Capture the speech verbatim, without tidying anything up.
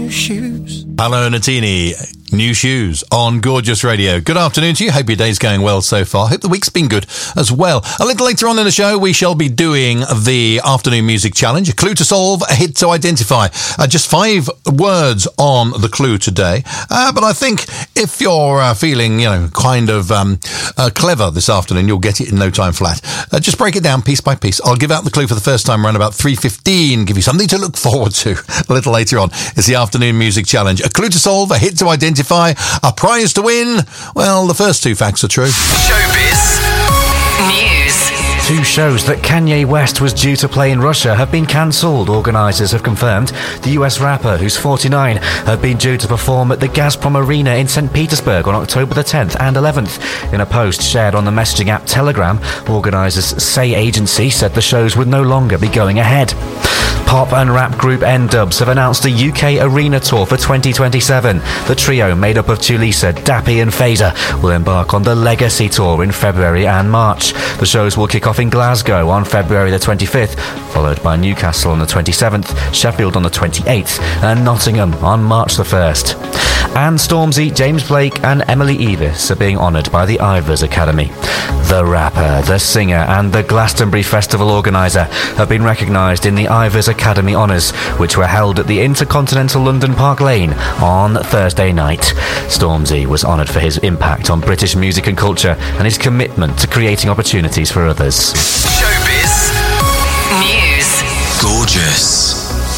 new shoes. Paolo Nutini, New Shoes on Gorgeous Radio. Good afternoon to you. Hope your day's going well so far. Hope the week's been good as well. A little later on in the show, we shall be doing the afternoon music challenge. A clue to solve, a hit to identify. Uh, just five words on the clue today. Uh, but I think if you're uh, feeling, you know, kind of um, uh, clever this afternoon, you'll get it in no time flat. Uh, just break it down piece by piece. I'll give out the clue for the first time around about three fifteen. Give you something to look forward to a little later on. It's the afternoon music challenge. A clue to solve, a hit to identify, a prize to win. Well, the first two facts are true. Showbiz News. Two shows that Kanye West was due to play in Russia have been cancelled, organisers have confirmed. The U S rapper, who's forty-nine, had been due to perform at the Gazprom Arena in Saint Petersburg on October the tenth and eleventh. In a post shared on the messaging app Telegram, organisers Say Agency said the shows would no longer be going ahead. Pop and rap group N-Dubz have announced a U K arena tour for twenty twenty-seven. The trio, made up of Tulisa, Dappy and Fader, will embark on the Legacy Tour in February and March. The shows will kick off in Glasgow on February the twenty-fifth, followed by Newcastle on the twenty-seventh, Sheffield on the twenty-eighth and Nottingham on March the first. Anne Stormzy, James Blake and Emily Evis are being honoured by the Ivors Academy. The rapper, the singer and the Glastonbury Festival organiser have been recognised in the Ivors Academy Honours, which were held at the Intercontinental London Park Lane on Thursday night. Stormzy was honoured for his impact on British music and culture and his commitment to creating opportunities for others. Showbiz News. Gorgeous.